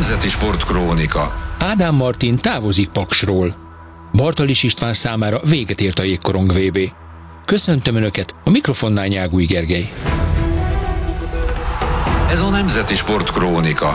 Nemzeti Sportkrónika. Ádám Martin távozik Paksról. Bartalis István számára véget ért a jégkorong VB. Köszöntöm Önöket, a mikrofonnál Nyágúj Gergely. Ez a Nemzeti Sportkrónika.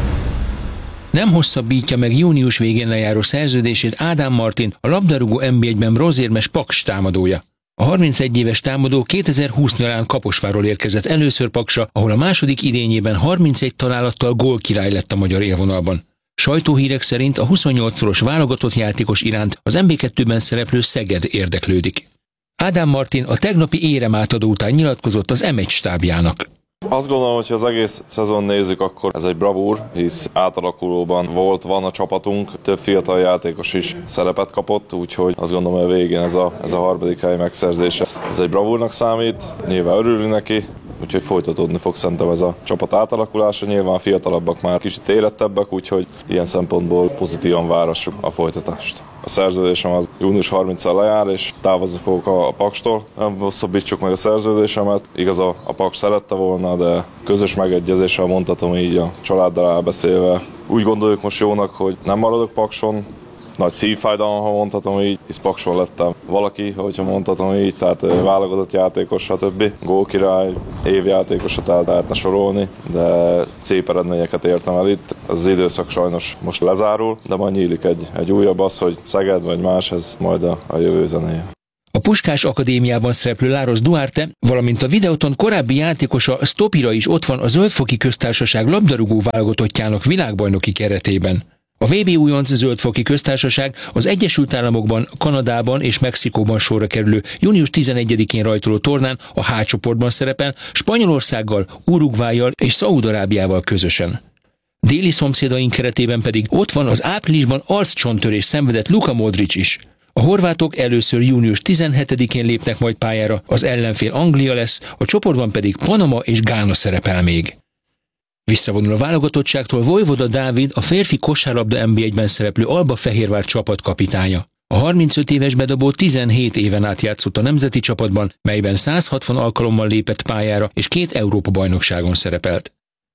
Nem hosszabbítja meg június végén lejáró szerződését Ádám Martin, a labdarúgó NB1-ben bronzérmes Paks támadója. A 31 éves támadó 2020 nyarán Kaposvárról érkezett először Paksra, ahol a második idényében 31 találattal gólkirály lett a magyar élvonalban. Sajtóhírek szerint a 28-szoros válogatott játékos iránt az NB2-ben szereplő Szeged érdeklődik. Ádám Martin a tegnapi éremátadó után nyilatkozott az M1 stábjának. Azt gondolom, hogy ha az egész szezon nézzük, akkor ez egy bravúr, hisz átalakulóban van a csapatunk, több fiatal játékos is szerepet kapott, úgyhogy azt gondolom, hogy a végén ez a harmadik hely megszerzése. Ez egy bravúrnak számít, nyilván örülünk neki, úgyhogy folytatódni fog szerintem ez a csapat átalakulása. Nyilván a fiatalabbak már kicsit érettebbek, úgyhogy ilyen szempontból pozitívan várassuk a folytatást. A szerződésem az június 30-al lejár, és távozni fogok a Pakstól. Nem hosszabbítsuk meg a szerződésemet. Igaz, a Paks szerette volna, de közös megegyezéssel mondhatom így a családdal elbeszélve. Úgy gondoljuk most jónak, hogy nem maradok Pakson. Nagy szívfájdalom, ha mondhatom így, hisz Pakson lettem valaki, hogyha mondhatom így, tehát válogatott játékos, stb. Gólkirály, évjátékos, tehát lehetne sorolni, de szép eredményeket értem el itt. Ez az időszak sajnos most lezárul, de majd nyílik egy újabb, az, hogy Szeged vagy más, ez majd a jövő zenéje. A Puskás Akadémiában szereplő Láros Duarte, valamint a Videoton korábbi játékosa Stopira is ott van a Zöldfoki Köztársaság labdarúgó válogatottjának világbajnoki keretében. A VB újonc Zöldfoki Köztársaság az Egyesült Államokban, Kanadában és Mexikóban sorra kerülő június 11-én rajtoló tornán a H csoportban szerepel Spanyolországgal, Uruguayjal és Szaúd-Arábiával közösen. Déli szomszédaink keretében pedig ott van az áprilisban arccsontörés szenvedett Luka Modric is. A horvátok először június 17-én lépnek majd pályára, az ellenfél Anglia lesz, a csoportban pedig Panama és Gána szerepel még. Visszavonul a válogatottságtól Vojvoda Dávid, a férfi kosárlabda NB1-ben szereplő Alba-Fehérvár csapatkapitánya. A 35 éves bedobó 17 éven át játszott a nemzeti csapatban, melyben 160 alkalommal lépett pályára és 2 Európa-bajnokságon szerepelt.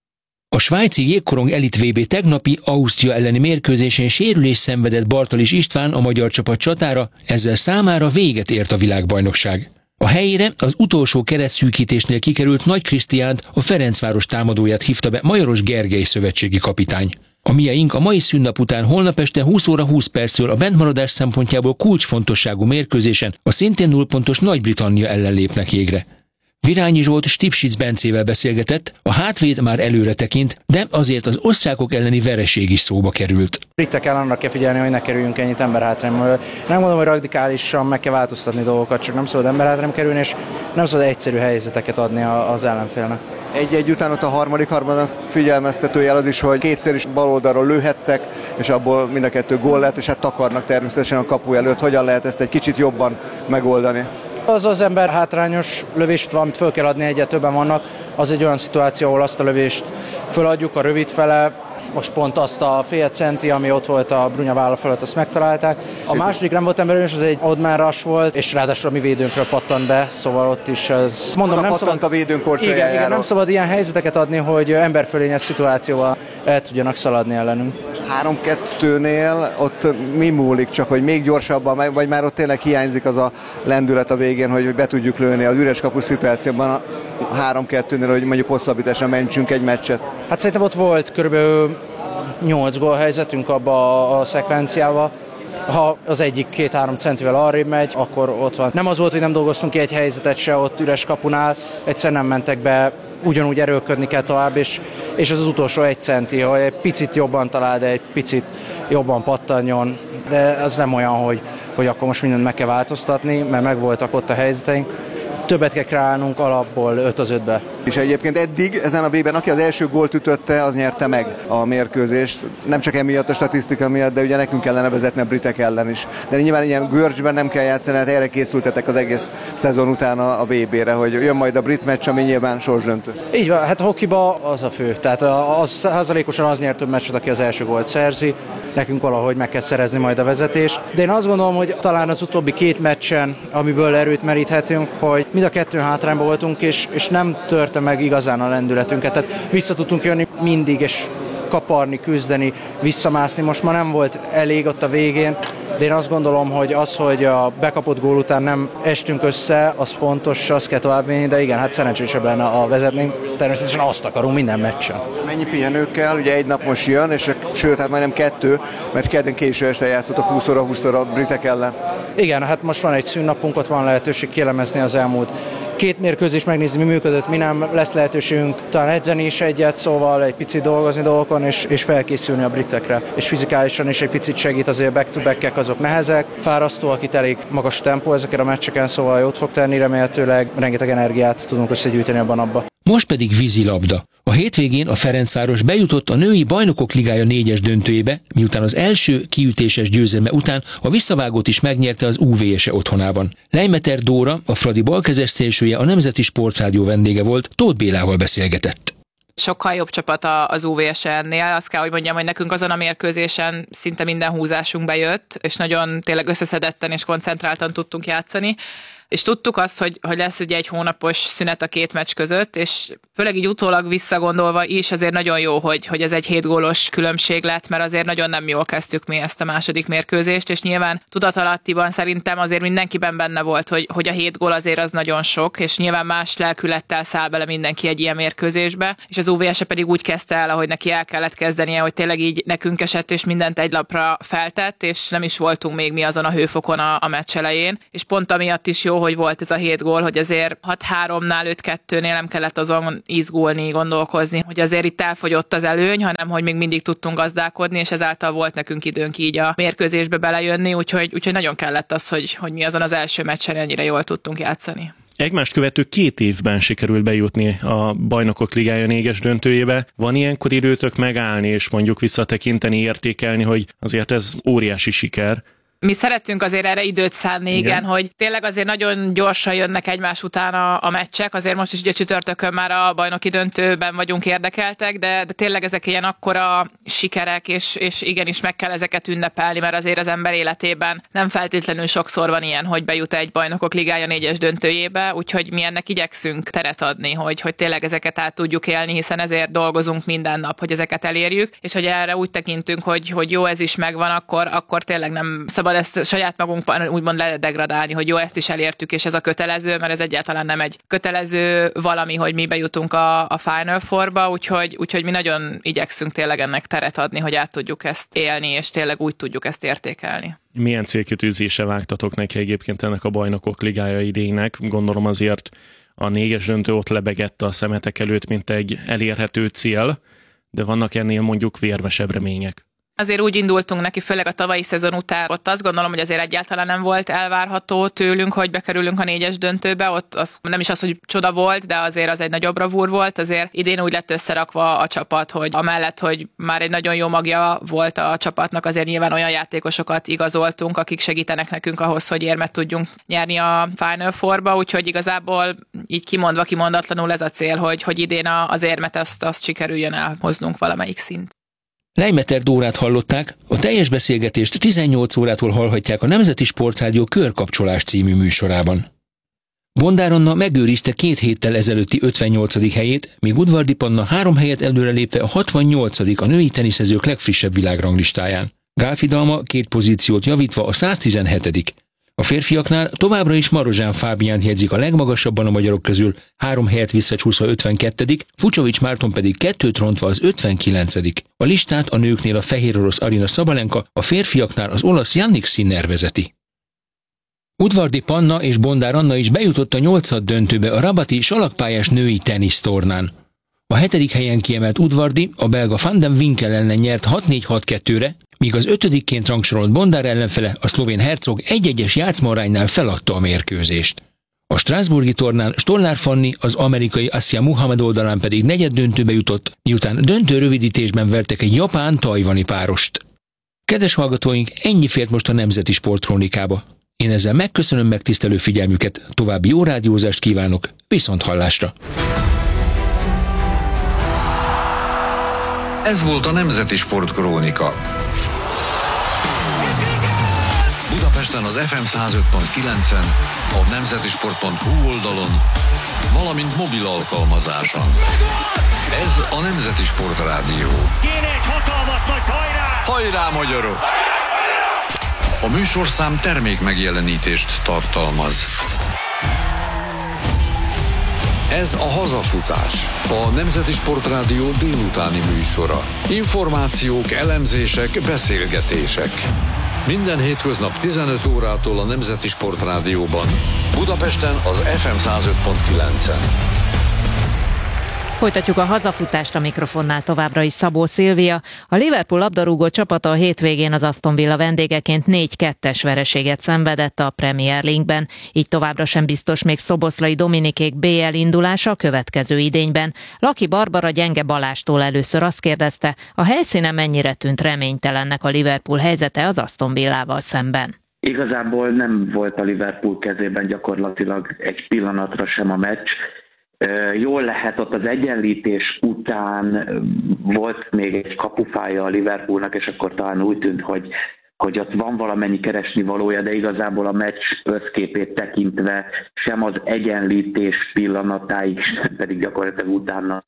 A svájci jégkorong elit VB tegnapi Ausztria elleni mérkőzésén sérülés szenvedett Bartalis István, a magyar csapat csatára, ezzel számára véget ért a világbajnokság. A helyére az utolsó keretszűkítésnél kikerült Nagy Krisztiánt, a Ferencváros támadóját hívta be Majoros Gergely szövetségi kapitány. A mieink a mai szünnap után holnap este 20 óra 20 perctől a bentmaradás szempontjából kulcsfontosságú mérkőzésen a szintén 0 pontos Nagy-Britannia ellen lépnek jégre. Virányi Zsolt Stipsic Bencével beszélgetett, a hátvéd már előre tekint, de azért az osztrákok elleni vereség is szóba került. Britek ellen arra kell figyelni, hogy ne kerüljünk ennyit emberhátrányba. Nem mondom, hogy radikálisan meg kell változtatni dolgokat, csak nem szabad emberhátrányba kerülni, és nem szabad egyszerű helyzeteket adni az ellenfélnek. Egy után ott a harmadik figyelmeztető jel az is, hogy kétszer is bal oldalról lőhettek, és abból mind a 2 gól lett, és hát takarnak természetesen a kapu előtt. Hogyan lehet ezt egy kicsit jobban megoldani? Az ember hátrányos lövést van, amit föl kell adni, egyre többen vannak, az egy olyan szituáció, ahol azt a lövést föladjuk a rövid fele, most pont azt a fél centi, ami ott volt a Brunya válla fölött, azt megtalálták. A második nem volt emberős, az egy oddman rush volt, és ráadásul a mi védőnkről pattant be, szóval ott is ez... Mondom, nem szabad a védőnk korcsolyájára. Igen, nem szabad ilyen helyzeteket adni, hogy emberfölényes szituációval el tudjanak szaladni ellenünk. 3-2-nél ott mi múlik, csak hogy még gyorsabban, vagy már ott tényleg hiányzik az a lendület a végén, hogy be tudjuk lőni az üres kapus szituációban a 3-2-nél, hogy mondjuk hosszabbításra mentsünk egy meccset? Hát szerintem ott volt körülbelül 8 gól helyzetünk abba a szekvenciába. Ha az egyik 2-3 centivel arrébb megy, akkor ott van. Nem az volt, hogy nem dolgoztunk ki egy helyzetet se ott üres kapunál, egyszer nem mentek be, ugyanúgy erőlködni kell tovább, és az utolsó 1 centi, hogy egy picit jobban talál, de egy picit jobban pattanjon, de az nem olyan, hogy akkor most mindent meg kell változtatni, mert megvoltak ott a helyzeteink. Többet kell kreálnunk alapból 5-5-be. És egyébként eddig ezen a B-ben, aki az első gólt ütötte, az nyerte meg a mérkőzést. Nem csak emiatt a statisztika miatt, de ugye nekünk kellene vezetni a britek ellen is. De nyilván ilyen görcsben nem kell játszani, hát erre készültetek az egész szezon után a VB-re, hogy jön majd a brit meccs, ami nyilván sorsdöntő. Így van, hát hokiba az a fő. Tehát százalékosan az nyer több meccset, aki az első gólt szerzi. Nekünk valahogy meg kell szerezni majd a vezetést. De én azt gondolom, hogy talán az utóbbi 2 meccsen, amiből erőt meríthetünk, hogy mind a 2 hátrányban voltunk, és nem törte meg igazán a lendületünket. Tehát vissza tudtunk jönni mindig, és kaparni, küzdeni, visszamászni. Most már nem volt elég ott a végén, de én azt gondolom, hogy az, hogy a bekapott gól után nem estünk össze, az fontos, azt kell továbbvinni, de igen, hát szerencsésebb lenne a vezetnénk. Természetesen azt akarunk minden meccsen. Mennyi pihenő kell? Ugye egy nap most jön, és sőt, hát majdnem 2, mert kedden késő este játszottak 20-20 a britek ellen. Igen, hát most van egy szünnapunk, ott van lehetőség kielemezni az elmúlt 2 mérkőzés, megnézni, mi működött, mi nem, lesz lehetőségünk talán edzeni is egyet, szóval egy picit dolgozni dolgokon, és felkészülni a britekre. És fizikálisan is egy picit segít, azért back-to-back-ek azok nehezek, fárasztóak, itt elég magas tempó ezeken a meccseken, szóval jót fog tenni, remélhetőleg rengeteg energiát tudunk összegyűjteni abba. Most pedig vízilabda. A hétvégén a Ferencváros bejutott a női Bajnokok Ligája 4-es döntőjébe, miután az első kiütéses győzelme után a visszavágót is megnyerte az UVS-e otthonában. Leimeter Dóra, a Fradi balkezes szélsője, a Nemzeti Sportrádió vendége volt, Tóth Bélával beszélgetett. Sokkal jobb csapat az UVS-ennél. Azt kell, hogy mondjam, hogy nekünk azon a mérkőzésen szinte minden húzásunk bejött, és nagyon tényleg összeszedetten és koncentráltan tudtunk játszani. És tudtuk azt, hogy lesz ugye egy hónapos szünet a 2 meccs között, és főleg így utólag visszagondolva is azért nagyon jó, hogy ez egy 7 gólos különbség lett, mert azért nagyon nem jól kezdtük mi ezt a második mérkőzést, és nyilván tudatalattiban szerintem azért mindenkiben benne volt, hogy a 7 gól azért az nagyon sok, és nyilván más lelkülettel száll bele mindenki egy ilyen mérkőzésbe, és az UVS pedig úgy kezdte el, ahogy neki el kellett kezdenie, hogy tényleg így nekünk esett, és mindent egy lapra feltett, és nem is voltunk még mi azon a hőfokon a meccs elején, és pont amiatt is jó, hogy volt ez a 7 gól, hogy azért 6-3-nál, 5-2-nél nem kellett azon izgulni, gondolkozni, hogy azért itt elfogyott az előny, hanem hogy még mindig tudtunk gazdálkodni, és ezáltal volt nekünk időnk így a mérkőzésbe belejönni, úgyhogy nagyon kellett az, hogy mi azon az első meccsen ennyire jól tudtunk játszani. Egymást követő 2 évben sikerült bejutni a Bajnokok Ligája 4-es döntőjébe. Van ilyenkor időtök megállni, és mondjuk visszatekinteni, értékelni, hogy azért ez óriási siker? Mi szeretünk azért erre időt szánni, igen, hogy tényleg azért nagyon gyorsan jönnek egymás után a meccsek, azért most is ugye csütörtökön már a bajnoki döntőben vagyunk érdekeltek, de tényleg ezek ilyen akkora sikerek, és igenis meg kell ezeket ünnepelni, mert azért az ember életében nem feltétlenül sokszor van ilyen, hogy bejut egy Bajnokok Ligája 4-es döntőjébe, úgyhogy mi ennek igyekszünk teret adni, hogy tényleg ezeket át tudjuk élni, hiszen ezért dolgozunk minden nap, hogy ezeket elérjük, és hogy erre úgy tekintünk, hogy jó, ez is megvan, akkor tényleg nem szabad ezt saját magunkban úgymond ledegradálni, hogy jó, ezt is elértük, és ez a kötelező, mert ez egyáltalán nem egy kötelező valami, hogy mi bejutunk a Final Fourba, úgyhogy mi nagyon igyekszünk tényleg ennek teret adni, hogy át tudjuk ezt élni, és tényleg úgy tudjuk ezt értékelni. Milyen célkitűzése vágtatok neki egyébként ennek a Bajnokok Ligája idénynek? Gondolom azért a 4-es döntő ott lebegett a szemetek előtt, mint egy elérhető cél, de vannak ennél mondjuk vérmesebb remények. Azért úgy indultunk neki, főleg a tavalyi szezon után, ott azt gondolom, hogy azért egyáltalán nem volt elvárható tőlünk, hogy bekerülünk a 4-es döntőbe, ott az, nem is az, hogy csoda volt, de azért az egy nagyobb bravúr volt, azért idén úgy lett összerakva a csapat, hogy amellett, hogy már egy nagyon jó magja volt a csapatnak, azért nyilván olyan játékosokat igazoltunk, akik segítenek nekünk ahhoz, hogy érmet tudjunk nyerni a Final Fourba, úgyhogy igazából így kimondatlanul ez a cél, hogy idén az érmet azt sikerüljön elhoznunk valamelyik szint. Leimeter Dórát hallották, a teljes beszélgetést 18 órától hallhatják a Nemzeti Sportrádió Körkapcsolás című műsorában. Bondár Anna megőrizte 2 héttel ezelőtti 58. helyét, míg Udvardi Panna 3 helyet előrelépve a 68. a női teniszezők legfrissebb világranglistáján. Gálfi Dalma 2 pozíciót javítva a 117. A férfiaknál továbbra is Marozsán Fábiánt jegyzik a legmagasabban a magyarok közül, 3 helyet visszacsúszva 52., Fucsovics Márton pedig 2 rontva az 59. A listát a nőknél a fehér orosz Arina Szabalenka, a férfiaknál az olasz Jannik Sinner vezeti. Udvardi Panna és Bondár Anna is bejutott a 8. döntőbe a rabati salakpályás női tenisztornán. A 7. helyen kiemelt Udvardi a belga Van den Winkel ellen nyert 6-4-6-2-re, míg az 5-ként rangsorolt Bondár ellenfele, a szlovén Hercog 1-1-es játszmaaránynál feladta a mérkőzést. A strasbourgi tornán Stollár Fanni, az amerikai Asia Muhammad oldalán pedig 4. döntőbe jutott, miután döntő rövidítésben vertek egy japán-tajvani párost. Kedves hallgatóink, ennyi fért most a Nemzeti Sportkrónikába. Én ezzel megköszönöm megtisztelő figyelmüket, további jó rádiózást kívánok, viszonthallásra! Ez volt a Nemzeti Sportkrónika. Budapesten az FM 105.9-en, a nemzetisport.hu oldalon valamint mobil alkalmazáson. Ez a Nemzeti Sportrádió. Kéne egy hatalmas nagy hajrá! Hajrá, magyarok! A műsorszám termék megjelenítést tartalmaz. Ez a Hazafutás, a Nemzeti Sportrádió délutáni műsora. Információk, elemzések, beszélgetések. Minden hétköznap 15 órától a Nemzeti Sportrádióban. Budapesten az FM 105.9-en. Folytatjuk a hazafutást, a mikrofonnál továbbra is Szabó Szilvia. A Liverpool labdarúgó csapata a hétvégén az Aston Villa vendégeként 4-2-es vereséget szenvedett a Premier League-ben. Így továbbra sem biztos még Szoboszlai Dominikék BL indulása a következő idényben. Laki Barbara Gyenge Balástól először azt kérdezte, a helyszínen mennyire tűnt reménytelennek a Liverpool helyzete az Aston Villával szemben. Igazából nem volt a Liverpool kezében gyakorlatilag egy pillanatra sem a meccs. Jól lehet, ott az egyenlítés után volt még egy kapufája a Liverpoolnak, és akkor talán úgy tűnt, hogy ott van valamennyi keresni valója, de igazából a meccs összképét tekintve sem az egyenlítés pillanatáig, sem pedig gyakorlatilag utána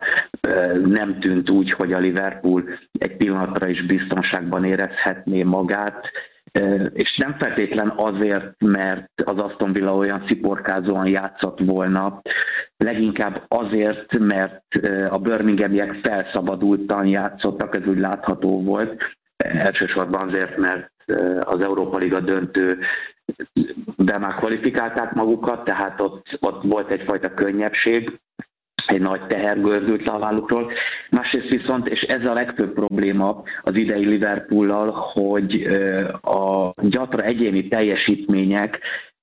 nem tűnt úgy, hogy a Liverpool egy pillanatra is biztonságban érezhetné magát. És nem feltétlen azért, mert az Aston Villa olyan sziporkázóan játszott volna, leginkább azért, mert a birminghamiek felszabadultan játszottak, ez úgy látható volt. Elsősorban azért, mert az Európa Liga döntő de már kvalifikálták magukat, tehát ott volt egyfajta könnyebbség, egy nagy teher gördült a vállukról. Másrészt viszont, és ez a legfőbb probléma az idei Liverpoollal, hogy a gyatra egyéni teljesítmények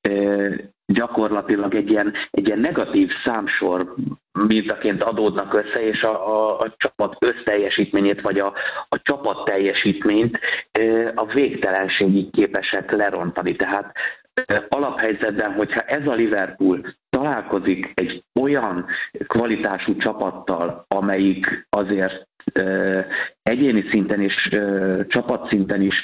gyakorlatilag egy ilyen negatív számsor mintaként adódnak össze, és a csapat összteljesítményét, vagy a csapat teljesítményt a végtelenségig képesek lerontani. Tehát alaphelyzetben, hogyha ez a Liverpool találkozik egy olyan kvalitású csapattal, amelyik azért egyéni szinten és csapatszinten is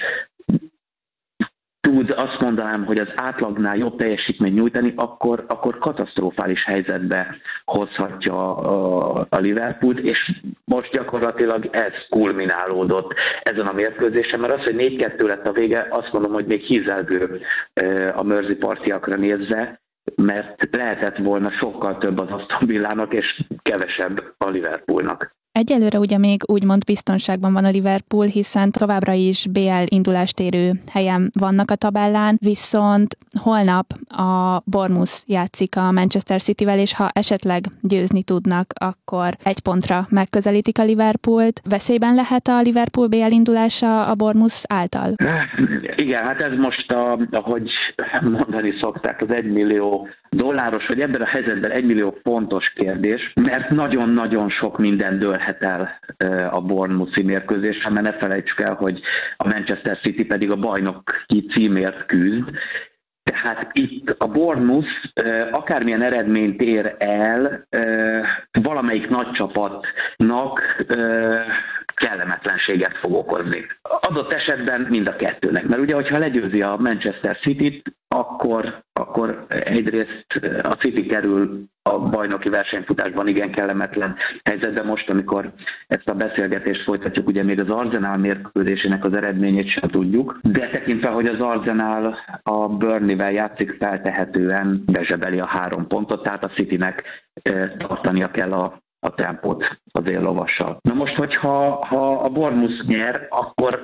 tud, azt mondanám, hogy az átlagnál jobb teljesítményt nyújtani, akkor katasztrofális helyzetbe hozhatja a Liverpoolt, és most gyakorlatilag ez kulminálódott ezen a mérkőzésen, mert az, hogy 4-2 lett a vége, azt mondom, hogy még hízelgő a Mersey-partiakra nézve, mert lehetett volna sokkal több az Aston Villának, és kevesebb a Liverpoolnak. Egyelőre ugye még úgymond biztonságban van a Liverpool, hiszen továbbra is BL indulást érő helyen vannak a tabellán, viszont holnap a Bournemouth játszik a Manchester Cityvel, és ha esetleg győzni tudnak, akkor 1 pontra megközelítik a Liverpoolt. Veszélyben lehet a Liverpool BL indulása a Bournemouth által? Igen, hát ez most, ahogy mondani szokták, az $1 millió, vagy ebben a helyzetben $1 millió fontos kérdés, mert nagyon-nagyon sok minden dőlhet el a Bournemouthi mérkőzésen, mert ne felejtsük el, hogy a Manchester City pedig a bajnoki címért küzd. Tehát itt a Bournemouth akármilyen eredményt ér el, valamelyik nagy csapatnak kellemetlenséget fog okozni. Adott esetben mind a kettőnek, mert ugye, hogyha legyőzi a Manchester Cityt, akkor egyrészt a City kerül a bajnoki versenyfutásban igen kellemetlen helyzetben. Most, amikor ezt a beszélgetést folytatjuk, ugye még az Arsenal mérkőzésének az eredményét sem tudjuk, de tekintve, hogy az Arsenal a Burnley-vel játszik, feltehetően bezsebeli a 3 pontot, tehát a Citynek tartania kell a tempót az éllovassal. Na most, hogyha a Bournemouth nyer, akkor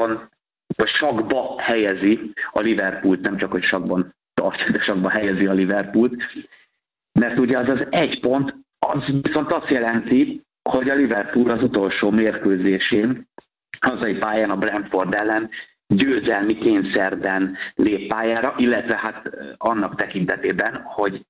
sakba helyezi a Liverpoolt, nem csak, hogy sakban tartja, de sakba helyezi a Liverpoolt, mert ugye az 1 pont, az viszont azt jelenti, hogy a Liverpool az utolsó mérkőzésén, hazai pályán a Brentford ellen győzelmi kényszerben lép pályára, illetve hát annak tekintetében, hogy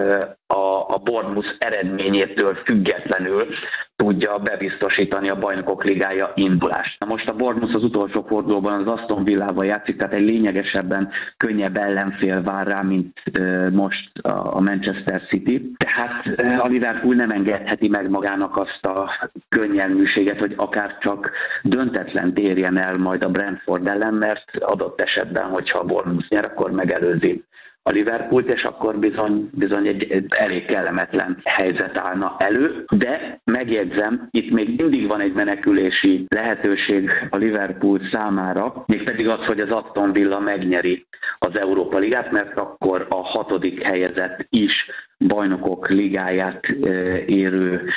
a Bournemouth eredményétől függetlenül tudja bebiztosítani a Bajnokok Ligája indulást. Na most a Bournemouth az utolsó fordulóban az Aston Villával játszik, tehát egy lényegesebben könnyebb ellenfél vár rá, mint most a Manchester City. Tehát a Liverpool nem engedheti meg magának azt a könnyelműséget, hogy akár csak döntetlent érjen el majd a Brentford ellen, mert adott esetben, hogyha a Bournemouth nyer, akkor megelőzi a Liverpoolt, és akkor bizony egy elég kellemetlen helyzet állna elő, de megjegyzem, itt még mindig van egy menekülési lehetőség a Liverpool számára, mégpedig az, hogy az Aston Villa megnyeri az Európa Ligát, mert akkor a 6. helyezett is Bajnokok Ligáját érő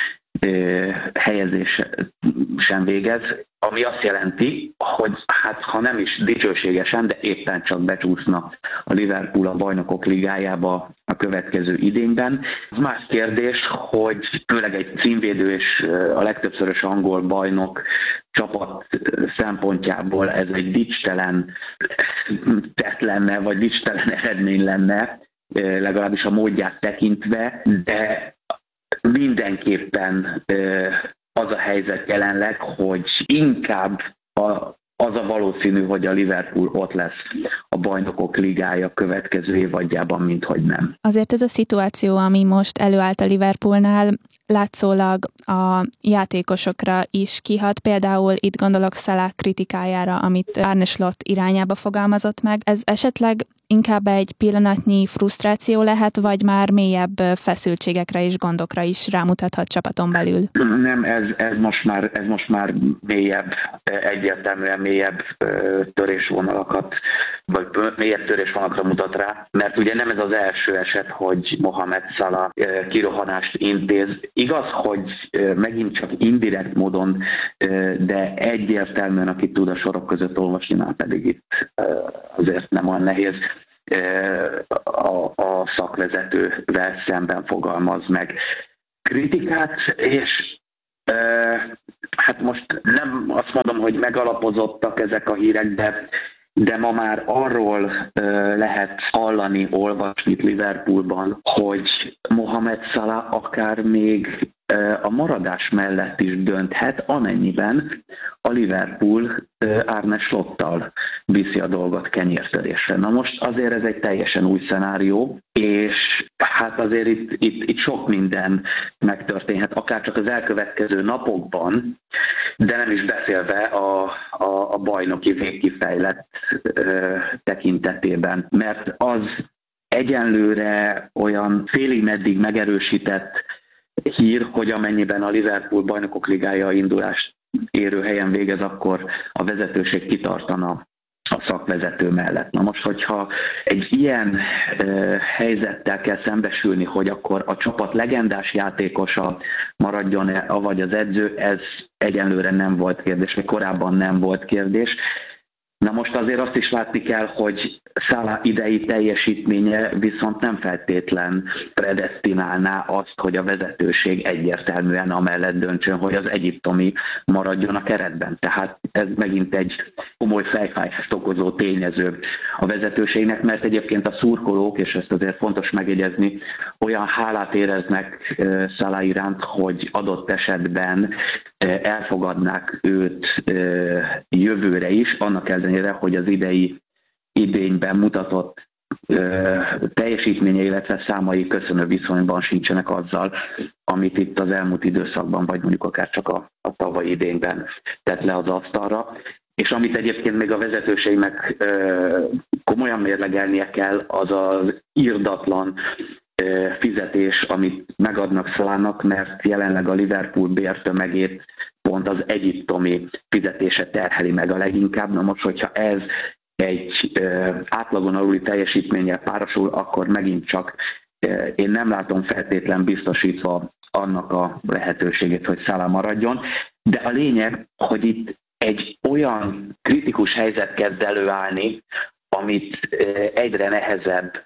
helyezésen végez, ami azt jelenti, hogy hát ha nem is dicsőségesen, de éppen csak becsúszna a Liverpool a Bajnokok Ligájába a következő idényben. Az más kérdés, hogy főleg egy címvédő és a legtöbbszörös angol bajnok csapat szempontjából ez egy dicstelen tett lenne, vagy dicstelen eredmény lenne, legalábbis a módját tekintve, de mindenképpen az a helyzet jelenleg, hogy inkább az a valószínű, hogy a Liverpool ott lesz a Bajnokok Ligája következő évadjában, minthogy nem. Azért ez a szituáció, ami most előállt a Liverpoolnál, látszólag a játékosokra is kihat. Például itt gondolok Salah kritikájára, amit Arne Slot irányába fogalmazott meg. Ez esetleg inkább egy pillanatnyi frusztráció lehet, vagy már mélyebb feszültségekre és gondokra is rámutathat csapaton belül? Nem, ez most már mélyebb, egyértelműen mélyebb törésvonalakat, vagy mélyebb törésvonalakra mutat rá, mert ugye nem ez az első eset, hogy Mohamed Salah kirohanást intéz. Igaz, hogy megint csak indirekt módon, de egyértelműen, aki tud a sorok között olvasni, már pedig itt azért nem olyan nehéz, a szakvezetővel szemben fogalmaz meg kritikát, és hát most nem azt mondom, hogy megalapozottak ezek a hírek, de ma már arról lehet hallani, olvasni Liverpoolban, hogy Mohamed Salah akár még a maradás mellett is dönthet, amennyiben a Liverpool Arne Slottal viszi a dolgot kenyértörésre. Na most azért ez egy teljesen új szenárió, és hát azért itt sok minden megtörténhet, akár csak az elkövetkező napokban, de nem is beszélve a bajnoki végkifejlett tekintetében, mert az egyenlőre olyan félig meddig megerősített hír, hogy amennyiben a Liverpool Bajnokok Ligája indulást érő helyen végez, akkor a vezetőség kitartana a szakvezető mellett. Na most, hogyha egy ilyen helyzettel kell szembesülni, hogy akkor a csapat legendás játékosa maradjon-e, vagy az edző, ez egyenlőre nem volt kérdés, vagy korábban nem volt kérdés. Na most azért azt is látni kell, hogy Salah idei teljesítménye viszont nem feltétlen predesztinálná azt, hogy a vezetőség egyértelműen amellett döntsön, hogy az egyiptomi maradjon a keretben. Tehát ez megint egy komoly fejfájást okozó tényező a vezetőségnek, mert egyébként a szurkolók, és ezt azért fontos megjegyezni, olyan hálát éreznek Salah iránt, hogy adott esetben elfogadnák őt jövőre is, annak ellenére, hogy az idényben mutatott teljesítménye, illetve számai köszönő viszonyban sincsenek azzal, amit itt az elmúlt időszakban, vagy mondjuk akár csak a tavalyi idényben tett le az asztalra. És amit egyébként még a vezetőségnek komolyan mérlegelnie kell, az az irdatlan fizetés, amit megadnak Salahnak, mert jelenleg a Liverpool bértömegét pont az egyiptomi fizetése terheli meg a leginkább. Na most, hogyha ez egy átlagon aluli teljesítménnyel párosul, akkor megint csak én nem látom feltétlen biztosítva annak a lehetőségét, hogy Salah maradjon. De a lényeg, hogy itt egy olyan kritikus helyzet kezd előállni, amit egyre nehezebb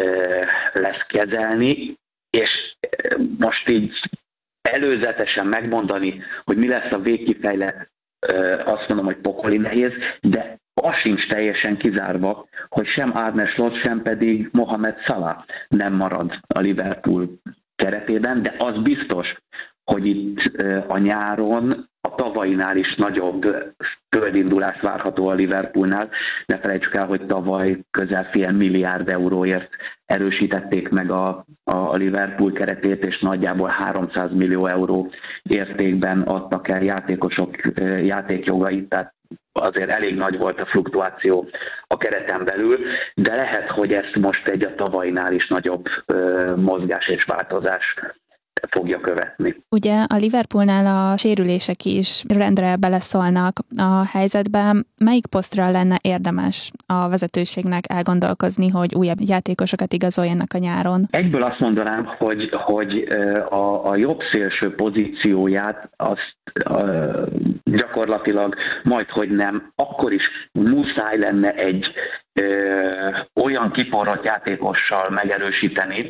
lesz kezelni, és most így előzetesen megmondani, hogy mi lesz a végkifejlet, azt mondom, hogy pokoli nehéz, de az sincs teljesen kizárva, hogy sem Arne Slot, sem pedig Mohamed Salah nem marad a Liverpool keretében, de az biztos, hogy itt a nyáron a tavainál is nagyobb földindulás várható a Liverpoolnál. Ne felejtsük el, hogy tavaly közel $500 millió erősítették meg a Liverpool keretét, és nagyjából 300 millió euró értékben adtak el játékosok játékjogait, tehát azért elég nagy volt a fluktuáció a kereten belül, de lehet, hogy ezt most egy a tavainál is nagyobb mozgás és változás fogja követni. Ugye a Liverpoolnál a sérülések is rendre beleszólnak a helyzetben. Melyik posztra lenne érdemes a vezetőségnek elgondolkozni, hogy újabb játékosokat igazoljanak a nyáron? Egyből azt mondanám, hogy a jobb szélső pozícióját azt gyakorlatilag majdhogy nem, akkor is muszáj lenne egy olyan kiforrott játékossal megerősíteni,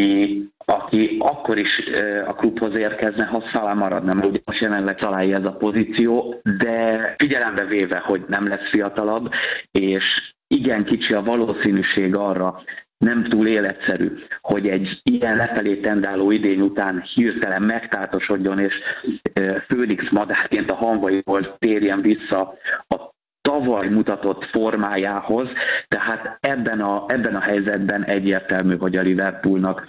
aki akkor is a klubhoz érkezne, ha Salah maradna, mert ugye most jelenleg Salah ez a pozíció, de figyelembe véve, hogy nem lesz fiatalabb, és igen kicsi a valószínűség arra, nem túl életszerű, hogy egy ilyen lefelé tendáló idény után hirtelen megtátosodjon, és Főnix madárként a hamvaiból térjen vissza a tavaly mutatott formájához, tehát ebben a helyzetben egyértelmű, hogy a Liverpoolnak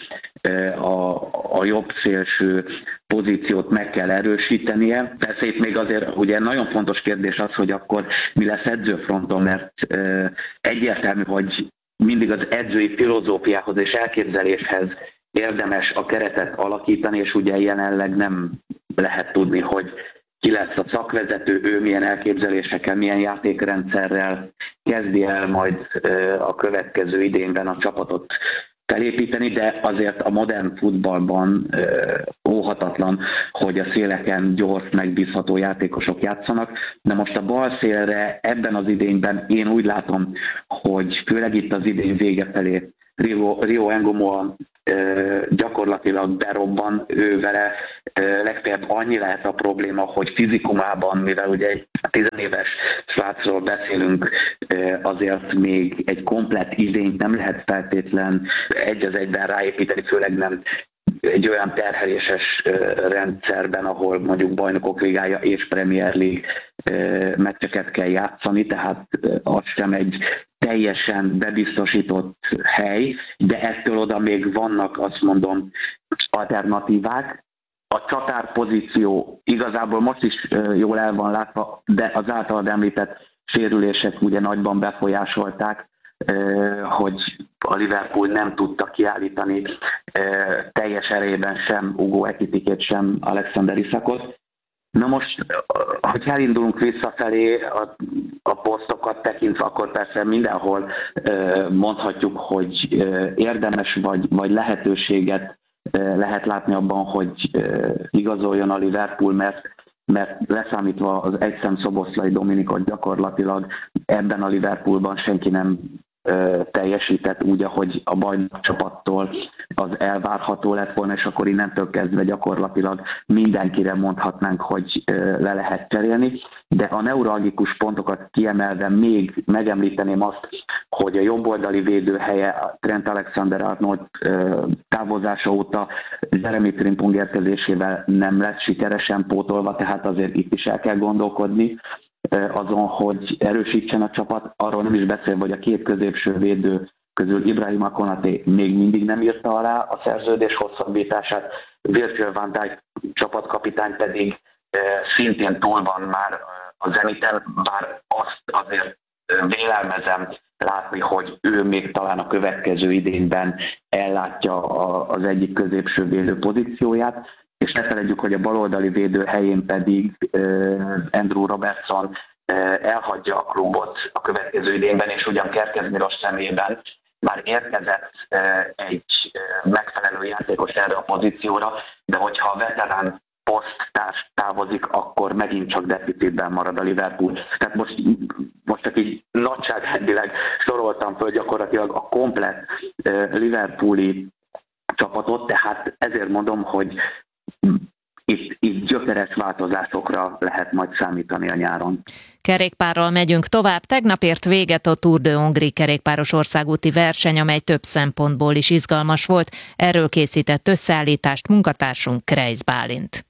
a jobb szélső pozíciót meg kell erősítenie. Persze itt még azért ugye nagyon fontos kérdés az, hogy akkor mi lesz edzőfronton, mert egyértelmű, hogy mindig az edzői filozófiához és elképzeléshez érdemes a keretet alakítani, és ugye jelenleg nem lehet tudni, hogy ki lesz a szakvezető, ő milyen elképzelésekkel, milyen játékrendszerrel kezdi el majd a következő idényben a csapatot felépíteni, de azért a modern futballban óhatatlan, hogy a széleken gyors, megbízható játékosok játszanak. De most a bal szélre ebben az idényben én úgy látom, hogy főleg itt az idény vége felé Rio Engomoa gyakorlatilag berobban, ő vele legfeljebb annyi lehet a probléma, hogy fizikumában, mivel ugye egy 10 éves srácról beszélünk, azért még egy komplett idényt nem lehet feltétlen egy az egyben ráépíteni, főleg nem egy olyan terheléses rendszerben, ahol mondjuk Bajnokok Ligája és Premier League meccseket kell játszani, tehát az sem egy teljesen bebiztosított hely, de ettől oda még vannak, azt mondom, alternatívák. A csatár pozíció igazából most is jól el van látva, de az általad említett sérülések ugye nagyban befolyásolták, hogy a Liverpool nem tudta kiállítani teljes erejében sem Hugo Ekitikét, sem Alexander Isakot. Na most, hogyha elindulunk visszafelé a posztokat tekintve, akkor persze mindenhol mondhatjuk, hogy érdemes vagy lehetőséget lehet látni abban, hogy igazoljon a Liverpool, mert leszámítva az egyszem Szoboszlai Dominikot gyakorlatilag ebben a Liverpoolban senki nem teljesített úgy, ahogy a bajnok csapattól az elvárható lett volna, és akkor innentől kezdve gyakorlatilag mindenkire mondhatnánk, hogy le lehet cserélni. De a neuralgikus pontokat kiemelve még megemlíteném azt, hogy a jobboldali védőhelye Trent Alexander-Arnold távozása óta Jeremy Frimpong érkezésével nem lett sikeresen pótolva, tehát azért itt is el kell gondolkodni azon, hogy erősítsen a csapat, arról nem is beszélve, hogy a két középső védő közül Ibrahima Konaté még mindig nem írta alá a szerződés hosszabbítását, Virgil van Dijk csapatkapitány pedig szintén túl van már a Zeniten, bár azt azért vélelmezem látni, hogy ő még talán a következő idényben ellátja az egyik középső védő pozícióját, és ne feledjük, hogy a baloldali védő helyén pedig Andrew Robertson elhagyja a klubot a következő idényben, és ugyan Kerkez Milos szemében már érkezett egy megfelelő játékos erre a pozícióra, de hogyha a veterán poszttárs távozik, akkor megint csak deficitben marad a Liverpool. Tehát most csak így nagyságrendileg soroltam föl gyakorlatilag a komplett liverpooli csapatot, tehát ezért mondom, hogy itt gyökeres változásokra lehet majd számítani a nyáron. Kerékpárral megyünk tovább. Tegnap ért véget a Tour de Hongrie kerékpáros országúti verseny, amely több szempontból is izgalmas volt. Erről készített összeállítást munkatársunk Kreisz Bálint.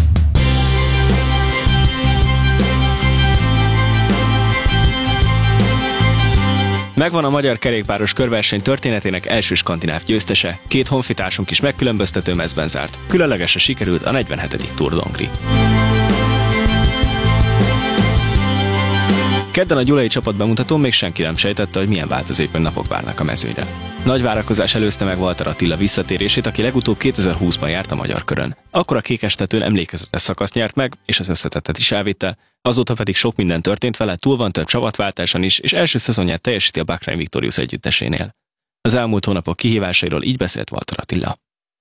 Megvan a magyar kerékpáros körverseny történetének első skandináv győztese, két honfitársunk is megkülönböztető mezben zárt. Különlegesen sikerült a 47. Tour de Hongrie. Kedden a gyulai csapat bemutatón még senki nem sejtette, hogy milyen változékony napok várnak a mezőnyre. Nagy várakozás előzte meg Walter Attila visszatérését, aki legutóbb 2020-ban járt a Magyar Körön. Akkor a kékestetőn emlékezetes szakaszt nyert meg, és az összetettet is elvitte, azóta pedig sok minden történt vele, túl van több csapatváltáson is, és első szezonját teljesíti a Bahrain Victorious együttesénél. Az elmúlt hónapok kihívásairól így beszélt Walter Attila.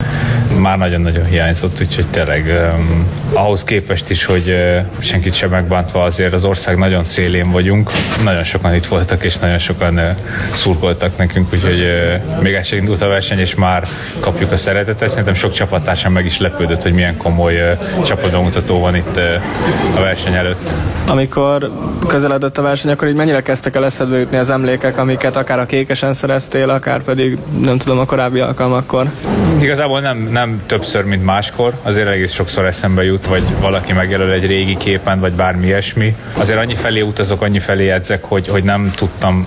Már nagyon-nagyon hiányzott, úgyhogy tényleg ahhoz képest is, hogy senkit sem megbántva, azért az ország nagyon szélén vagyunk. Nagyon sokan itt voltak, és nagyon sokan szurkoltak nekünk, úgyhogy még el sem indult a verseny, és már kapjuk a szeretetet. Szerintem sok csapattársam meg is lepődött, hogy milyen komoly csapatbemutató van itt a verseny előtt. Amikor közeledett a verseny, akkor így mennyire kezdtek el eszedbe jutni az emlékek, amiket akár a kékesen szereztél, akár pedig nem tudom, a korábbi alkalmakkor? Igazából nem többször, mint máskor, azért egész sokszor eszembe jut, vagy valaki megjelöl egy régi képen, vagy bármi ilyesmi. Azért annyi felé utazok, annyi felé edzek, hogy nem tudtam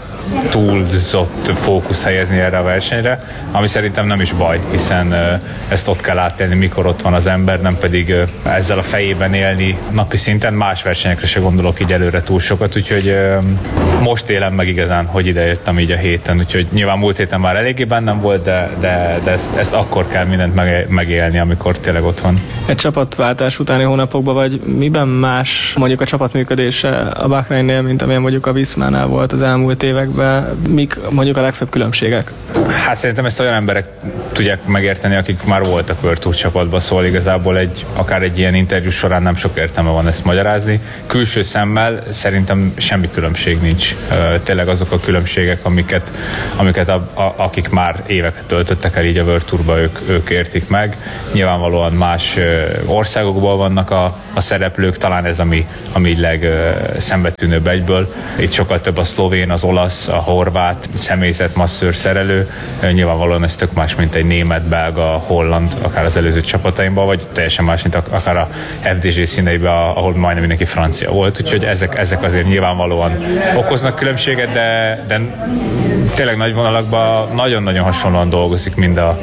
túlzott fókusz helyezni erre a versenyre, ami szerintem nem is baj, hiszen ezt ott kell átélni, mikor ott van az ember, nem pedig ezzel a fejében élni napi szinten. Más versenyekre se gondolok így előre túl sokat, úgyhogy most élem meg igazán, hogy ide jöttem így a héten, úgyhogy nyilván múlt héten már eléggé bennem volt, de ezt akkor kell mindent megélni, amikor tényleg ott van. Egy csapatváltás utáni hónapokban vagy miben más mondjuk a csapatműködése a Bahreinnél, mint amilyen mondjuk a Viszmánál volt az elmúlt években? Mik mondjuk a legfőbb különbségek? Hát szerintem ezt olyan emberek tudják megérteni, akik már voltak World Tour csapatban, szóval igazából akár egy ilyen interjú során nem sok értelme van ezt magyarázni. Külső szemmel szerintem semmi különbség nincs. Tényleg azok a különbségek, amiket akik már éveket töltöttek el így a World Tourba, ők értik meg. Nyilvánvalóan más országokból vannak a szereplők, talán ez ami így legszembetűnőbb egyből. Itt sokkal több a szlovén, az olasz, a horvát személyzet, masszőr, szerelő. Nyilvánvalóan ez tök más, mint egy német, belga, holland, akár az előző csapataimban, vagy teljesen más, mint akár a FDG színeiben, ahol majdnem mindenki francia volt. Úgyhogy ezek azért nyilvánvalóan okoznak különbséget, de tényleg nagy vonalakban nagyon-nagyon hasonlóan dolgozik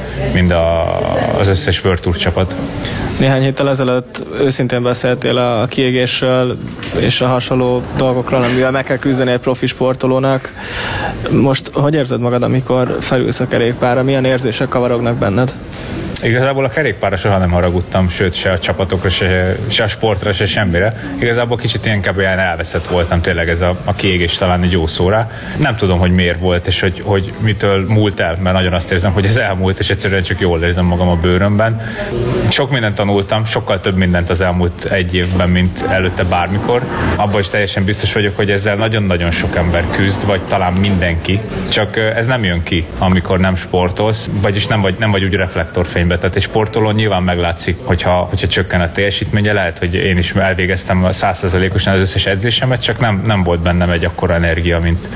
az összes World Tour csapat. Néhány héttel ezelőtt őszintén beszéltél a kiégésről és a hasonló dolgokról, amivel meg kell küzdeni egy profi sportolónak. Most hogy érzed magad, amikor felülsz a kerékpárra? Milyen érzések kavarognak benned? Igazából a kerékpárra soha nem haragudtam, sőt, se a csapatokra, se a sportra, se semmire. Igazából kicsit inkább olyan elveszett voltam, tényleg ez a kiégés talán egy jó szó rá. Nem tudom, hogy miért volt, és hogy mitől múlt el, mert nagyon azt érzem, hogy ez elmúlt, és egyszerűen csak jól érzem magam a bőrömben. Sok mindent tanultam, sokkal több mindent az elmúlt egy évben, mint előtte bármikor. Abban is teljesen biztos vagyok, hogy ezzel nagyon-nagyon sok ember küzd, vagy talán mindenki. Csak ez nem jön ki, amikor nem sportolsz, vagyis nem vagy úgy reflektorfényben. Tehát egy sportolón nyilván meglátszik, hogyha csökken a teljesítménye, lehet, hogy én is elvégeztem 100%-osan az összes edzésemet, csak nem volt bennem egy akkora energia,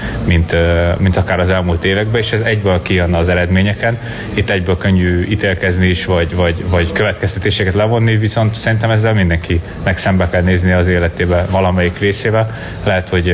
mint akár az elmúlt években, és ez egyből kijön az eredményeken. Itt egyből könnyű ítélkezni is, vagy következtetéseket levonni, viszont szerintem ezzel mindenkinek szembe kell nézni az életébe valamelyik részével. Lehet, hogy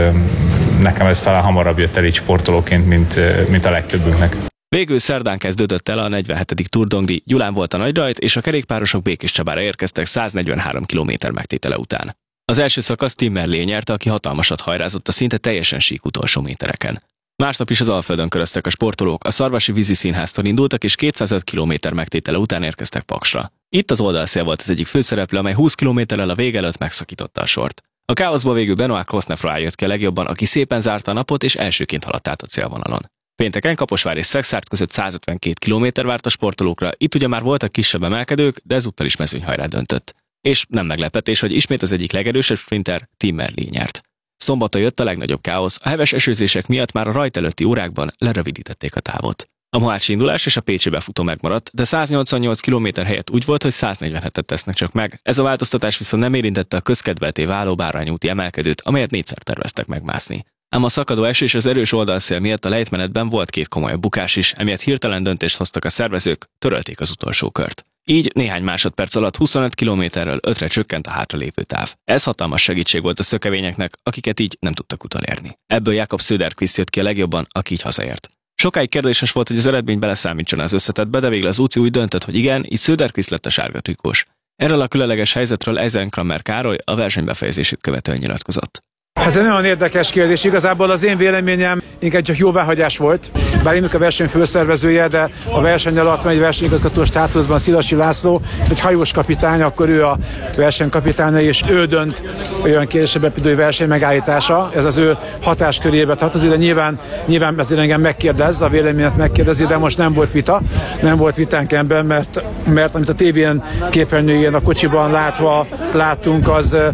nekem ez talán hamarabb jött el így sportolóként, mint a legtöbbünknek. Végül szerdán kezdődött el a 47. Tour d'Hongrie, Gyulán volt a nagyrajt, és a kerékpárosok Békés Csabára érkeztek 143 km megtétele után. Az első szakasz Tim Merlier nyerte, aki hatalmasat hajrázott a szinte teljesen sík utolsó métereken. Másnap is az Alföldön köröztek a sportolók, a Szarvasi Vízi Színháztól indultak, és 205 km megtétele után érkeztek Paksra. Itt az oldalszél volt az egyik főszereplő, amely 20 km-rel a vége előtt megszakította a sort. A káoszból végül Benoît Cosnefroy jött ki a legjobban, aki szépen zárta a napot, és elsőként haladt át a célvonalon. Pénteken Kaposvár és Szexárd között 152 km várt a sportolókra, itt ugye már voltak kisebb emelkedők, de ezúttal is mezőnyhajrá döntött. És nem meglepetés, hogy ismét az egyik legerősebb sprinter Tim Merlier nyert. Szombaton jött a legnagyobb káosz, a heves esőzések miatt már a rajt előtti órákban lerövidítették a távot. A mohácsi indulás és a pécsi befutó megmaradt, de 188 km helyett úgy volt, hogy 147-et tesznek csak meg. Ez a változtatás viszont nem érintette a közkedvelté váló Bárányúti emelkedőt, amelyet 4-szer terveztek megmászni. Ám a szakadó eső és az erős oldalszél miatt a lejtmenetben volt két komolyabb bukás is, emiatt hirtelen döntést hoztak a szervezők, törölték az utolsó kört. Így néhány másodperc alatt 25 km-ről 5-re csökkent a hátralévő táv. Ez hatalmas segítség volt a szökevényeknek, akiket így nem tudtak utolérni. Ebből Jakob Söderqvist jött ki a legjobban, aki így hazaért. Sokáig kérdéses volt, hogy az eredmény beleszámítson az összetettbe, de végül az UCI úgy döntött, hogy igen, így Söderqvist lett a sárga trikós. Erről a különleges helyzetről Eisenkrammer Károly a verseny befejezését követően nyilatkozott. Ez egy nagyon érdekes kérdés. Igazából az én véleményem inkább csak jóváhagyás volt. Bár én a verseny főszervezője, de a verseny alatt van egy versenyigazgató státuszban Szilasi László, egy hajós kapitány, akkor ő a versenykapitánya, és ő dönt olyan kérdésben, például verseny megállítása. Ez az ő hatáskörébe tartozik, de nyilván ezért engem megkérdez, a véleményet megkérdezi, de most nem volt vita. Nem volt vitánk ebben, mert amit a tévén képernyőjén a kocsiban láttunk,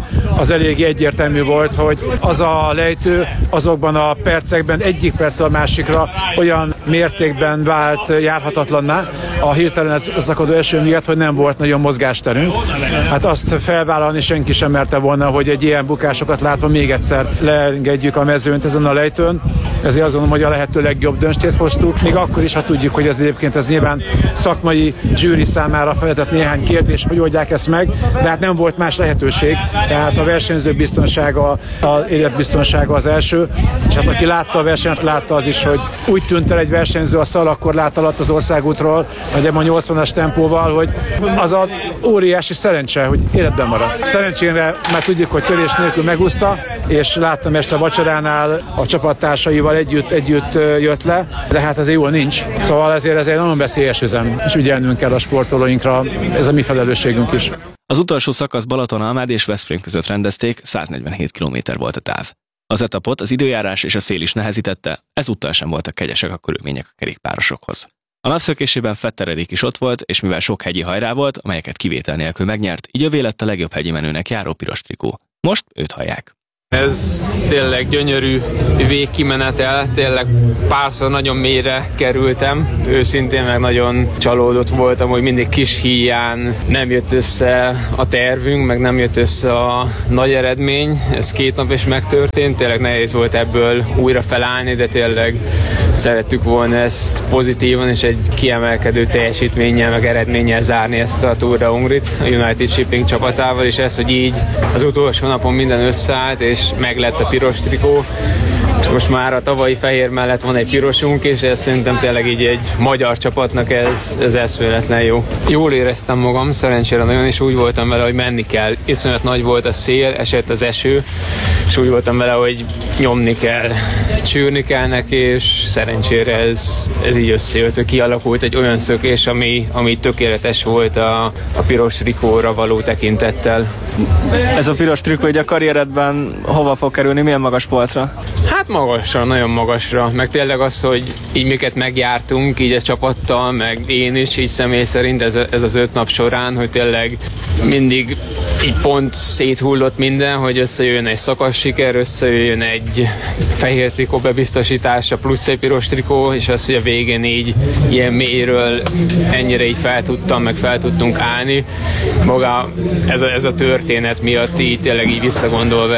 az elég egyértelmű volt, hogy az a lejtő azokban a percekben egyik percről a másikra olyan mértékben vált járhatatlanná a hirtelen szakadó eső miatt, hogy nem volt nagyon mozgásterünk. Hát azt felvállalni senki sem merte volna, hogy egy ilyen bukásokat látva még egyszer leengedjük a mezőnyt ezen a lejtőn. Ezért azt gondolom, hogy a lehető legjobb döntést hoztuk, még akkor is, ha tudjuk, hogy ez egyébként ez nyilván szakmai zsűri számára felvetett néhány kérdés, hogy oldják ezt meg, de hát nem volt más lehetőség. Tehát a versenyző biztonsága, az életbiztonsága az első, és hát aki látta a versenyt, látta az is, hogy úgy tűnt el egy versenyző a szalakkor lát alatt az országútról, nagyjából 80-as tempóval, hogy az a óriási szerencse, hogy életben maradt. Szerencsére már tudjuk, hogy törés nélkül megúszta, és láttam este a vacsoránál a csapattársaival együtt jött le, de hát azért jól nincs. Szóval ezért ez egy nagyon veszélyes üzem, és ügyelnünk kell a sportolóinkra, ez a mi felelősségünk is. Az utolsó szakasz Balatonalmád és Veszprém között rendezték, 147 km volt a táv. Az etapot az időjárás és a szél is nehezítette, ezúttal sem voltak kegyesek a körülmények a kerékpárosokhoz. A napszökésében Fetter Erik is ott volt, és mivel sok hegyi hajrá volt, amelyeket kivétel nélkül megnyert, így övé lett a legjobb hegyi menőnek járó piros trikó. Most őt hallják. Ez tényleg gyönyörű végkimenetel, tényleg párszor nagyon mélyre kerültem. Őszintén meg nagyon csalódott voltam, hogy mindig kis híján nem jött össze a tervünk, meg nem jött össze a nagy eredmény. Ez 2 nap is megtörtént, tényleg nehéz volt ebből újra felállni, de tényleg szerettük volna ezt pozitívan és egy kiemelkedő teljesítménnyel, meg eredménnyel zárni ezt a Tour de Hongrit a United Shipping csapatával, és ez, hogy így az utolsó napon minden összeállt, és meglett a piros trikó. És most már a tavalyi fehér mellett van egy pirosunk, és ez szerintem tényleg így egy magyar csapatnak ez eszméletlen jó. Jól éreztem magam, szerencsére nagyon, és úgy voltam vele, hogy menni kell. Iszonyat nagy volt a szél, esett az eső, és úgy voltam vele, hogy nyomni kell, csűrni kell neki, és szerencsére ez így összejött, hogy kialakult egy olyan szökés, ami tökéletes volt a piros trikóra való tekintettel. Ez a piros trikó így a karrieredben hova fog kerülni, milyen magas polcra? Hát magasra, nagyon magasra, meg tényleg az, hogy így miket megjártunk, így a csapattal, meg én is így személy szerint ez az 5 nap során, hogy tényleg mindig így pont széthullott minden, hogy összejöjjön egy szakasz siker, összejöjjön egy fehér trikó bebiztosítása, plusz egy piros trikó, és az, hogy a végén így ilyen mélyről ennyire így fel tudtunk állni. Maga ez a történet miatt így tényleg így visszagondolva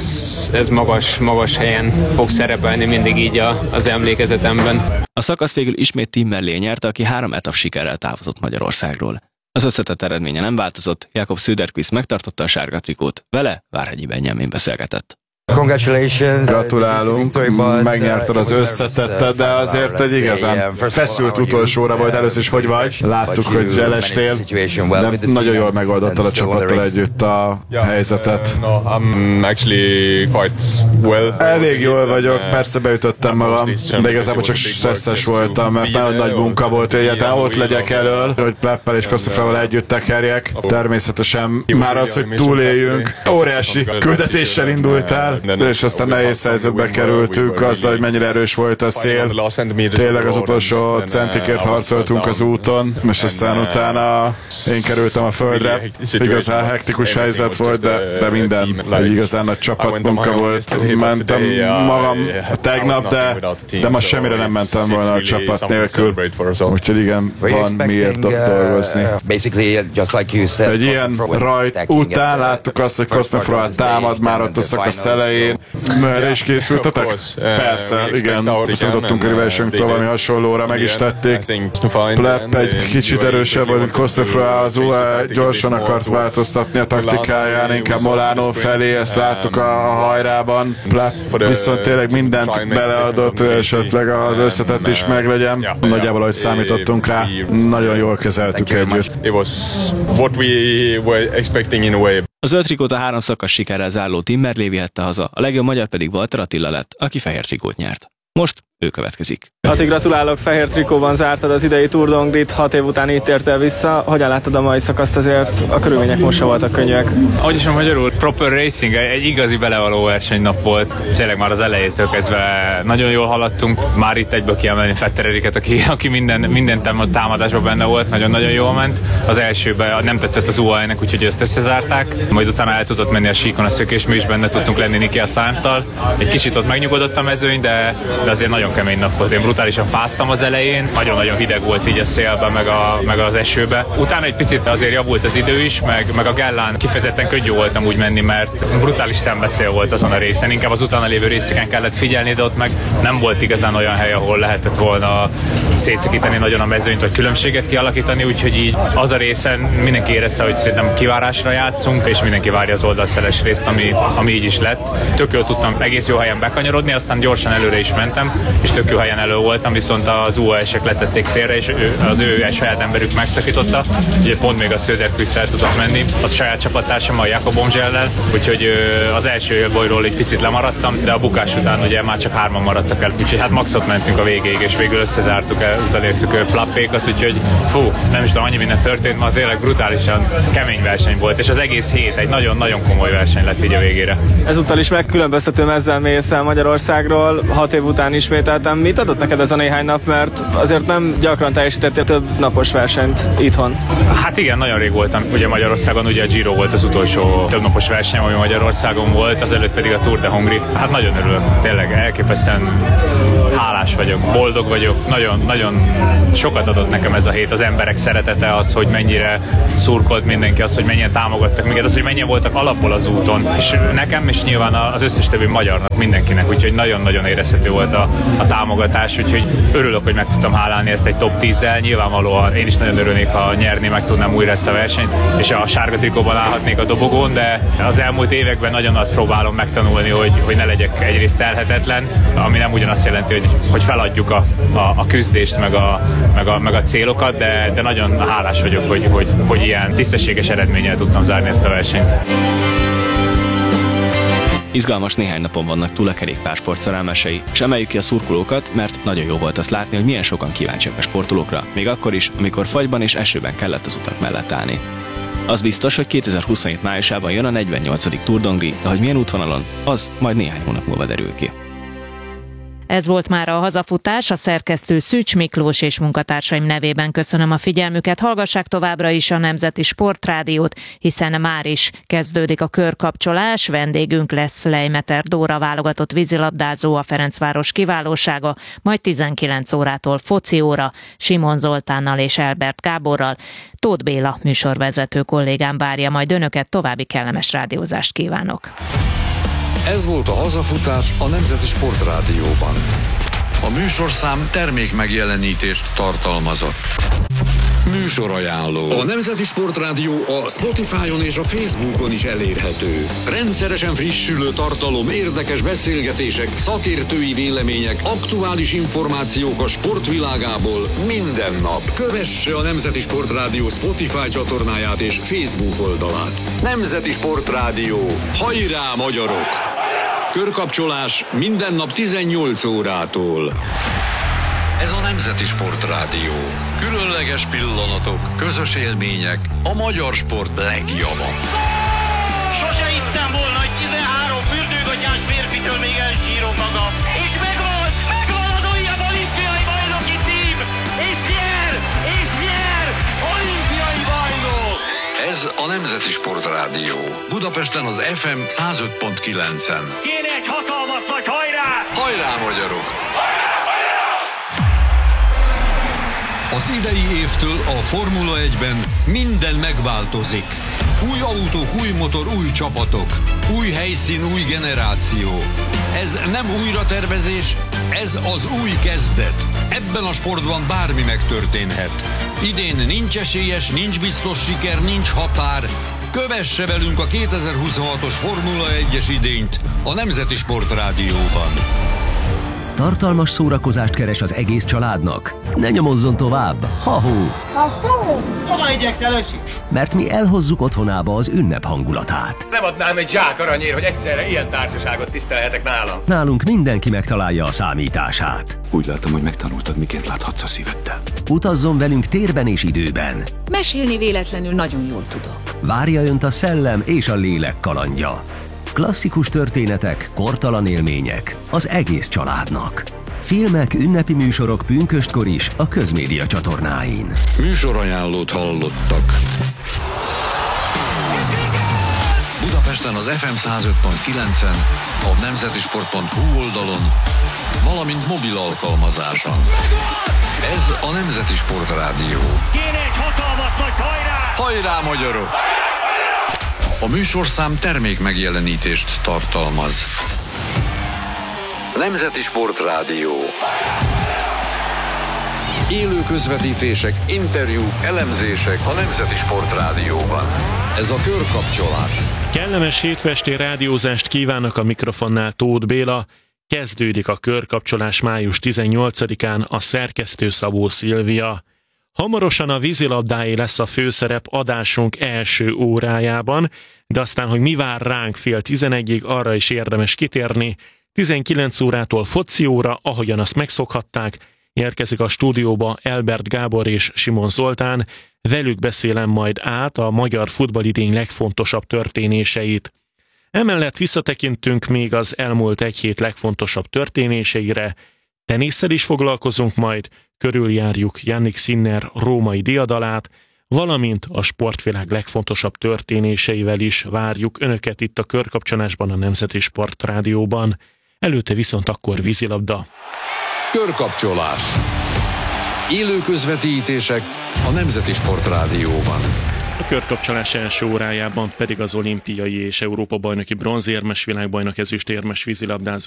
ez magas helyen fog szerepelni mindig így az emlékezetemben. A szakasz végül ismét Tim Merlier nyerte, aki 3 etap sikerrel távozott Magyarországról. Az összetett eredménye nem változott, Jakob Söderqvist megtartotta a sárga trikót, vele Várhegyi Benjamin beszélgetett. Gratulálunk, megnyerted az összetettet, de azért egy igazán feszült utolsóra volt először is, hogy vagy. Láttuk, hogy elestél, de nagyon jól megoldottad a csapattal együtt a helyzetet. Elég jól vagyok, persze beütöttem magam, de igazából csak stresszes voltam, mert nagyon nagy munka volt, hogy egyáltalán ott legyek elől, hogy Pleppel és Kostefrával együtt tekerjek. Természetesen már az, hogy túléljünk, óriási küldetéssel indultál, és aztán nehéz helyzetbe kerültünk azzal, hogy mennyire erős volt a szél. Tényleg az utolsó centikért harcoltunk az úton, és aztán utána én kerültem a földre. Igazán hektikus helyzet volt, de minden egy igazán nagy csapatmunka volt. Mentem magam tegnap, de ma semmire nem mentem volna a csapat nélkül. Úgyhogy igen, van miért dolgozni. Egy ilyen rajt után láttuk azt, hogy Kostefrau támad már ott a szakasz elején. Erre is készültetek? Persze, igen. Számítottunk a riválisunktól valami hasonlóra, meg is tették. Plepp egy kicsit erősebb volt, mint Kostefrau, az gyorsan akart változtatni a taktikáján, inkább Molano felé, ezt láttuk a hajrában. Plepp viszont tényleg mindent beleadott, hogy esetleg az összetett is meglegyen. Nagyjából, ahogy számítottunk rá, nagyon jól kezeltük együtt. A zöld trikót a 3 szakasz sikerrel zárló Timmerlé vihette haza, a legjobb magyar pedig Walter Attila lett, aki fehér trikót nyert. Most ő következik. Ati, gratulálok, fehér trikóban zártad az idei Tour Dongrit, 6 év után itt értél vissza. Hogyan láttad a mai szakaszt, azért a körülmények most sem voltak könnyűek? Ahogy is magyarul, proper racing, egy igazi belevaló versenynap volt. Tényleg már az elejétől kezdve nagyon jól haladtunk. Már itt egyből kiemelni Vetter Eriket, aki minden támadásban benne volt, nagyon-nagyon jól ment. Az elsőben nem tetszett az UAE-nek, úgyhogy ezt összezárták. Majd utána el tudott menni a síkon a szökés, mi is benne tudtunk lenni Niki a Szántal. Egy kicsit ott megnyugodott a mezőny, de azért nagyon kemény nap volt. Én brutálisan fáztam az elején, nagyon-nagyon hideg volt így a szélben, meg az esőbe. Utána egy picit azért javult az idő is, meg a Gellán kifejezetten könnyű voltam úgy menni, mert brutális szembeszél volt azon a részen. Inkább az utána lévő részeken kellett figyelni, de ott meg nem volt igazán olyan hely, ahol lehetett volna szétszakítani nagyon a mezőnyt, vagy különbséget kialakítani, úgyhogy így az a részen mindenki érezte, hogy szerintem kivárásra játszunk, és mindenki várja az oldalszeles részt, ami így is lett. Tök jól tudtam egész jó helyen bekanyarodni, aztán gyorsan előre is mentem, és tök jó helyen elő voltam, viszont az UAE-sek letették szélre, és az ő saját emberük megszakította, ugye pont még a Söderqvist tudott menni, az saját csapattársam a Jakob Omzsellel, úgyhogy az első élbolyról egy picit lemaradtam, de a bukás után ugye már csak 3-an maradtak el, úgyhogy hát maxot mentünk a végéig, és végül összezártuk, utolértük Plappékat, úgyhogy nem is tudom, annyi minden történt, ma tényleg brutálisan kemény verseny volt, és az egész hét egy nagyon-nagyon komoly verseny lett így a végére. Ezúttal is megkülönböztető mezzel mész el Magyarországról, 6 év után ismételtem. Mit adott neked ez a néhány nap, mert azért nem gyakran teljesítettél több napos versenyt itthon? Hát igen, nagyon rég voltam. Ugye Magyarországon ugye a Giro volt az utolsó többnapos verseny, ami Magyarországon volt, azelőtt pedig a Tour de Hongrie. Hát nagyon örülök, tényleg elképesztően hálás vagyok, boldog vagyok, nagyon sokat adott nekem ez a hét, az emberek szeretete, az, hogy mennyire szurkolt mindenki, az, hogy mennyien támogattak minket, az, hogy mennyien voltak alappal az úton, és nekem, és nyilván az összes többi magyarnak, mindenkinek, úgyhogy nagyon-nagyon érezhető volt a támogatás, úgyhogy örülök, hogy meg tudtam hálálni ezt egy top 10-zel, nyilvánvalóan én is nagyon örülnék, ha nyerni meg tudnám újra ezt a versenyt, és a sárga trikóban állhatnék a dobogón, de az elmúlt években nagyon azt próbálom megtanulni, hogy ne legyek egyrészt telhetetlen, ami nem ugyanazt jelenti, hogy feladjuk a küzdést, meg a célokat, de nagyon hálás vagyok, hogy ilyen tisztességes eredménnyel tudtam zárni ezt a versenyt. Izgalmas néhány napon vannak túl a kerékpársport szerelmesei, és emeljük ki a szurkolókat, mert nagyon jó volt azt látni, hogy milyen sokan kíváncsiak a sportolókra, még akkor is, amikor fagyban és esőben kellett az utak mellett állni. Az biztos, hogy 2027 májusában jön a 48. Tour Dongri, de hogy milyen útvonalon, az majd néhány hónap múlva derül ki. Ez volt már a hazafutás, a szerkesztő Szűcs Miklós és munkatársaim nevében köszönöm a figyelmüket. Hallgassák továbbra is a Nemzeti Sportrádiót, hiszen már is kezdődik a körkapcsolás. Vendégünk lesz Lejmeter Dóra, válogatott vízilabdázó, a Ferencváros kiválósága, majd 19 órától foci óra Simon Zoltánnal és Elbert Gáborral. Tóth Béla műsorvezető kollégám várja majd önöket, további kellemes rádiózást kívánok. Ez volt a hazafutás a Nemzeti Sportrádióban. A műsorszám termék megjelenítést tartalmazott. Műsorajánló. A Nemzeti Sportrádió a Spotify-on és a Facebookon is elérhető. Rendszeresen frissülő tartalom, érdekes beszélgetések, szakértői vélemények, aktuális információk a sportvilágából minden nap. Kövesse a Nemzeti Sportrádió Spotify csatornáját és Facebook oldalát. Nemzeti Sportrádió. Hajrá, magyarok! Körkapcsolás minden nap 18 órától. Ez a Nemzeti Sportrádió. Különleges pillanatok, közös élmények, a magyar sport legjava. Sose hittem volna, hogy 13 fürdőgatyás férfitől még elsírom magam. És megvan az újabb olimpiai bajnoki cím! És nyer! Olimpiai bajnok! Ez a Nemzeti Sportrádió. Budapesten az FM 105.9-en. Kéne egy hatalmas nagy hajrá! Hajrá, magyarok! Az idei évtől a Formula 1-ben minden megváltozik. Új autók, új motor, új csapatok. Új helyszín, új generáció. Ez nem újratervezés, ez az új kezdet. Ebben a sportban bármi megtörténhet. Idén nincs esélyes, nincs biztos siker, nincs határ. Kövesse velünk a 2026-os Formula 1-es idényt a Nemzeti Sportrádióban. Tartalmas szórakozást keres az egész családnak? Ne nyomozzon tovább! Ha-hó! Hova igyekszel, öcsi? Mert mi elhozzuk otthonába az ünnep hangulatát. Nem adnám egy zsák aranyért, hogy egyszerre ilyen társaságot tisztelhetek nálam. Nálunk mindenki megtalálja a számítását. Úgy látom, hogy megtanultad, miként láthatsz a szíveddel. Utazzon velünk térben és időben. Mesélni véletlenül nagyon jól tudok. Várja önt a szellem és a lélek kalandja. Klasszikus történetek, kortalan élmények az egész családnak. Filmek, ünnepi műsorok pünköstkor is a Közmédia csatornáin. Műsorajánlót hallottak. Budapesten az FM 105.9-en, a nemzetisport.hu oldalon, valamint mobil alkalmazáson. Ez a Nemzeti Sport Rádió. Kéne egy hatalmas nagy hajrá! Hajrá, magyarok! A műsorszám termék megjelenítést tartalmaz. Nemzeti Sport Rádió. Élő közvetítések, interjúk, elemzések a Nemzeti Sport Rádióban. Ez a körkapcsolás. Kellemes hétfesti rádiózást kívánok, a mikrofonnál Tóth Béla. Kezdődik a körkapcsolás május 18-án, a szerkesztő Szabó Szilvia. Hamarosan a vízilabdáé lesz a főszerep adásunk első órájában, de aztán, hogy mi vár ránk fél 11-ig, arra is érdemes kitérni. 19 órától foci óra, ahogyan azt megszokhatták, érkezik a stúdióba Elbert Gábor és Simon Zoltán, velük beszélem majd át a magyar futballidény legfontosabb történéseit. Emellett visszatekintünk még az elmúlt egy hét legfontosabb történéseire, tenisszel is foglalkozunk majd, körüljárjuk Jannik Sinner római diadalát, valamint a sportvilág legfontosabb történéseivel is várjuk Önöket itt a körkapcsolásban, a Nemzeti Sport Rádióban. Előtte viszont akkor vízilabda. Körkapcsolás. Élő közvetítések a Nemzeti Sport Rádióban. A körkapcsolás első órájában pedig az olimpiai és Európa-bajnoki bronzérmes, világbajnok ezüstérmes vízilabdázó